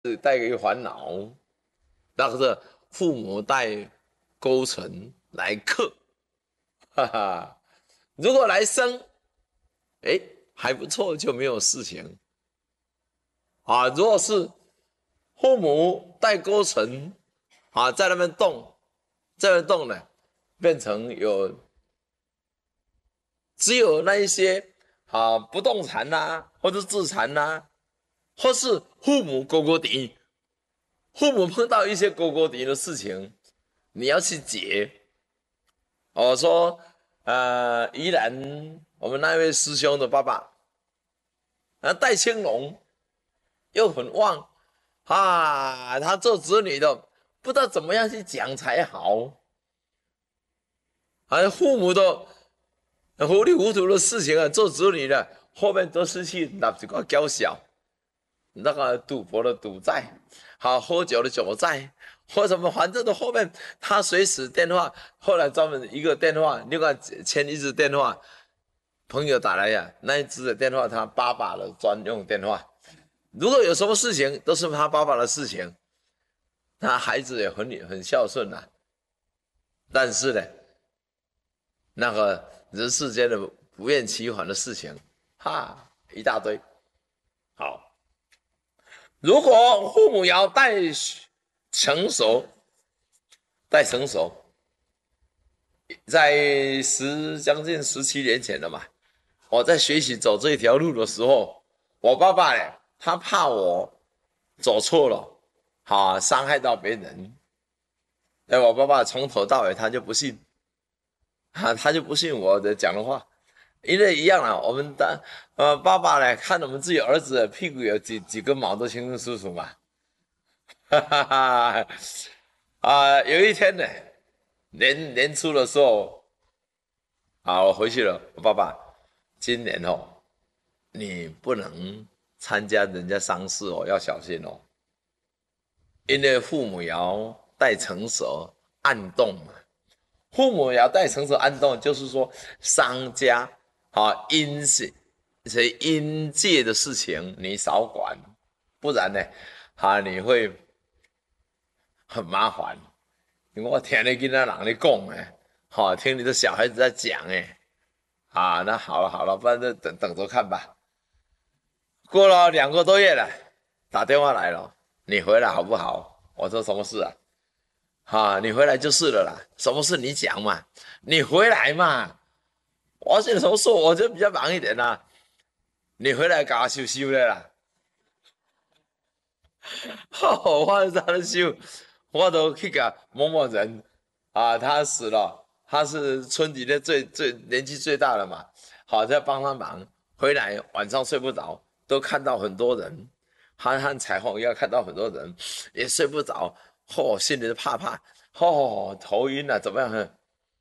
带给烦恼，那个是父母带勾陈来克，哈哈。如果来生，哎，还不错，就没有事情啊。如果是父母带勾陈啊，在那边动，在那边动呢，变成只有那一些啊不动产呐、或者自残呐、或是父母勾勾底，父母碰到一些勾勾底的事情，你要去解。我说，宜兰我们那位师兄的爸爸，戴青龙又很旺啊，他做子女的不知道怎么样去讲才好，父母的糊里糊涂的事情啊，做子女的后面都是去拿这个娇小，那个赌博的赌债，好喝酒的酒债，或什么，反正的后面他随时电话，后来专门一个电话，另外签一支电话，朋友打来呀，那一支的电话他爸爸的专用电话，如果有什么事情都是他爸爸的事情，他孩子也很孝顺呐、但是呢，那个人世间的不厌其烦的事情，哈，一大堆。好，如果父母要成熟，带成熟，在将近17年前了嘛，我在学习走这条路的时候，我爸爸呢，他怕我走错了，伤害到别人。我爸爸从头到尾他就不信，他就不信我的讲的话，因为一样啊，我们的爸爸呢，看我们自己儿子的屁股有几根毛都清清楚楚嘛，哈哈哈。有一天呢，年初的时候，我回去了，我爸爸，今年你不能参加人家丧事要小心哦，因为父母爻带成熟暗动嘛。父母要带成熟暗动，就是说商家这些阴界的事情你少管，不然呢，你会很麻烦。因为我听你跟那人在讲听你的小孩子在讲那好了好了，不然就等着看吧。过了2个多月了，打电话来了，你回来好不好？我说什么事啊？你回来就是了啦，什么事你讲嘛，你回来嘛。我现在什么事我就比较忙一点啦，你回来搞修的啦。我在那修，我都去给某某人他死了，他是村里的年纪最大的嘛，好在帮他忙。回来晚上睡不着，都看到很多人，和彩虹一样看到很多人，也睡不着，心里怕怕，头晕了，怎么样？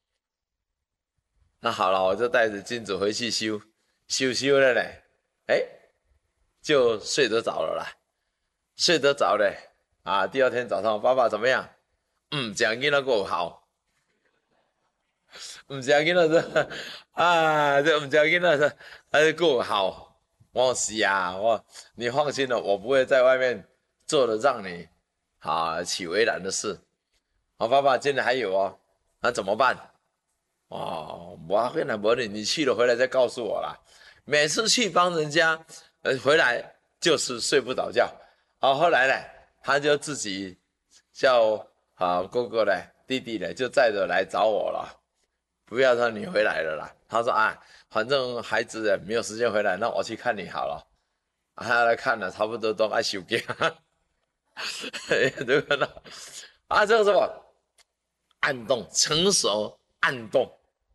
那好了，我就带着金子回去修了呢，哎，就睡得着了啦，睡得着嘞第二天早上，爸爸怎么样？这囡仔够好，这囡仔这这囡仔这够好。我是啊，你放心了，我不会在外面做了让你起为难的事。爸爸今天还有那怎么办？我回来没你去了回来再告诉我啦。每次去帮人家，回来就是睡不着觉。后来呢，他就自己叫哥哥呢、弟弟呢，就载着来找我了。不要让你回来了啦。他说反正孩子没有时间回来，那我去看你好了。他来看了，差不多都爱休假，对不对？这个什么暗动成熟暗动。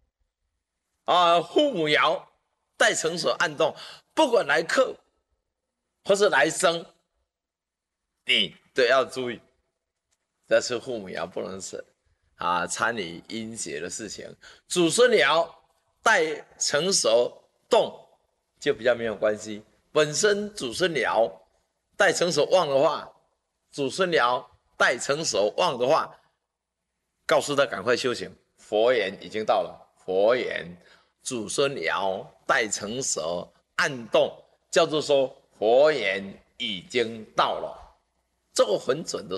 父母爻带成熟暗动，不管来克或是来生，你都要注意。这是父母爻不能是参与阴邪的事情。祖孙爻带成熟动就比较没有关系。本身祖孙爻带成熟旺的话，祖孙爻带成熟旺的话，告诉他赶快修行，佛缘已经到了。佛缘祖孙爻带成熟暗动，叫做说佛缘已经到了这个很准的。